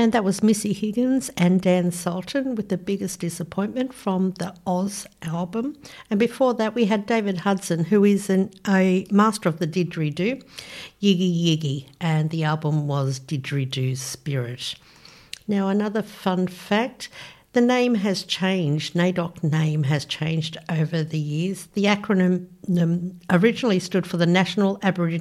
And that was Missy Higgins and Dan Sultan with The Biggest Disappointment from the Oz album. And before that, we had David Hudson, who is a master of the didgeridoo, Yiggy Yiggy, and the album was Didgeridoo Spirit. Now, another fun fact, the name has changed. NAIDOC name has changed over the years. The acronym originally stood for the National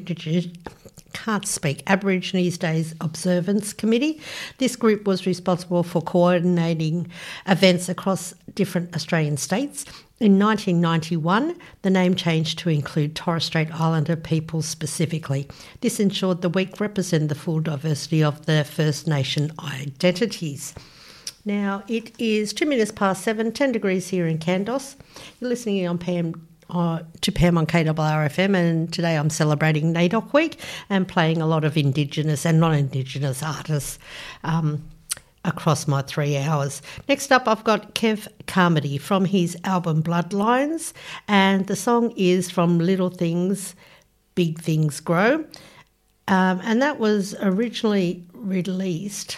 Aborigines Days Observance Committee. This group was responsible for coordinating events across different Australian states. In 1991, the name changed to include Torres Strait Islander peoples specifically. This ensured the week represented the full diversity of the First Nation identities. Now, it is 7:02, 10 degrees here in Kandos. You're listening to Pam on KRRFM, and today I'm celebrating NAIDOC Week and playing a lot of Indigenous and non-Indigenous artists across my 3 hours. Next up, I've got Kev Carmody from his album Bloodlines, and the song is from Little Things, Big Things Grow, and that was originally released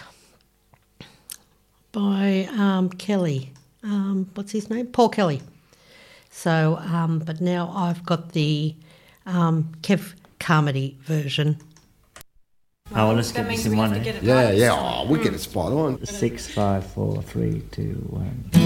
by Kelly. What's his name? Paul Kelly. So, but now I've got the Kev Carmody version. Oh, let's get this in one. Yeah. Oh, we get it spot on. 6, 5, 4, 3, 2, 1.